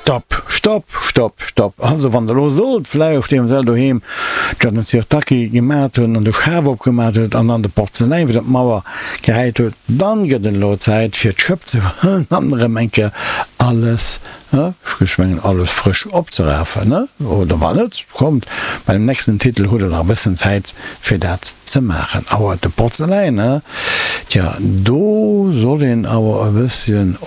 stopp. Also wann der lo sollt vielleicht auf dem Sel daheim John Sirtaki gemacht hun an de Schawe opgemacht huet an de Porzelein wie dat Mauer geheit huet, dann gët den Lo Zeit fir d'Schëpp ze andere Menke alles geschwengen alles frisch opzerafen oder wann net kommt bei dem nächsten Titel huet er bisssen Zeit fir dat ze machen. Aber de Porzelein do soll den aber ein bisschen